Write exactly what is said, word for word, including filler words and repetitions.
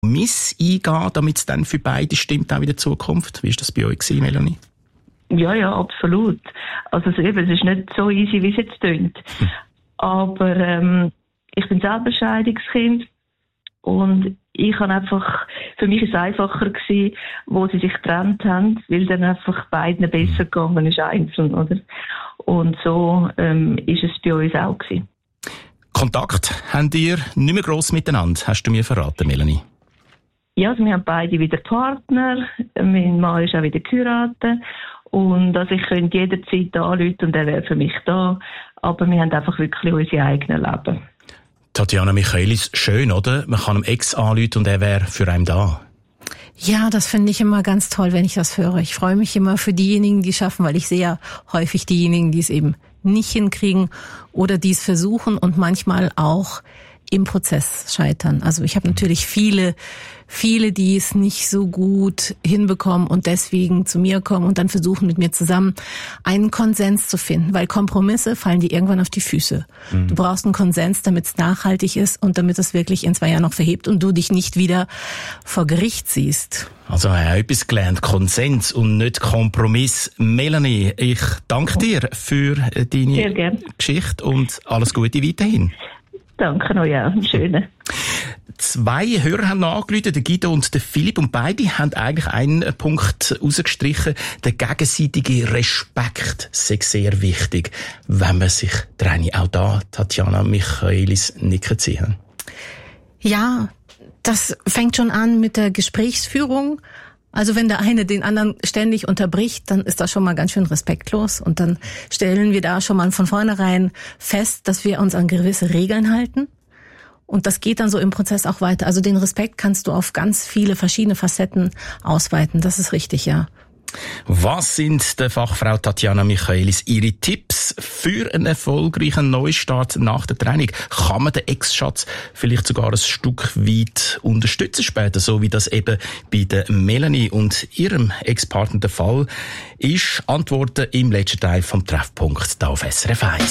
Miss eingehen, damit es dann für beide stimmt, auch in der Zukunft? Wie war das bei euch gewesen, Melanie? Ja, ja, absolut. Also eben, es ist nicht so easy, wie es jetzt tönt. Hm. Aber ähm, ich bin selber Scheidungskind und ich habe einfach, für mich ist es einfacher gewesen, wo sie sich getrennt haben, weil dann einfach beiden besser gegangen ist einzeln, oder? Und so ähm, ist es bei uns auch gewesen. Kontakt habt ihr nicht mehr gross miteinander, hast du mir verraten, Melanie? Ja, also wir haben beide wieder Partner, mein Mann ist auch wieder geheiratet und also ich könnte jederzeit anrufen und er wäre für mich da, aber wir haben einfach wirklich unsere eigenen Leben. Tatjana Michaelis, schön, oder? Man kann einem Ex anrufen und er wäre für einen da. Ja, das finde ich immer ganz toll, wenn ich das höre. Ich freue mich immer für diejenigen, die es schaffen, weil ich sehe ja häufig diejenigen, die es eben nicht hinkriegen oder die es versuchen und manchmal auch im Prozess scheitern. Also ich habe natürlich viele, viele, die es nicht so gut hinbekommen und deswegen zu mir kommen und dann versuchen mit mir zusammen einen Konsens zu finden, weil Kompromisse fallen dir irgendwann auf die Füße. Mhm. Du brauchst einen Konsens, damit es nachhaltig ist und damit es wirklich in zwei Jahren noch verhebt und du dich nicht wieder vor Gericht siehst. Also ich habe etwas gelernt, Konsens und nicht Kompromiss. Melanie, ich danke dir für deine Geschichte und alles Gute weiterhin. Danke noch, ja. Schöne. Zwei Hörer haben noch angerufen, der Guido und der Philipp, und beide haben eigentlich einen Punkt herausgestrichen. Der gegenseitige Respekt sei sehr wichtig, wenn man sich trennt. Auch da, Tatjana Michaelis, nicken ziehen. Ja, das fängt schon an mit der Gesprächsführung. Also wenn der eine den anderen ständig unterbricht, dann ist das schon mal ganz schön respektlos. Und dann stellen wir da schon mal von vornherein fest, dass wir uns an gewisse Regeln halten. Und das geht dann so im Prozess auch weiter. Also den Respekt kannst du auf ganz viele verschiedene Facetten ausweiten. Das ist richtig, ja. Was sind der Fachfrau Tatjana Michaelis ihre Tipps für einen erfolgreichen Neustart nach der Trennung? Kann man den Ex-Schatz vielleicht sogar ein Stück weit unterstützen später, so wie das eben bei der Melanie und ihrem Ex-Partner der Fall ist? Antworten im letzten Teil vom Treffpunkt da auf S R F eins.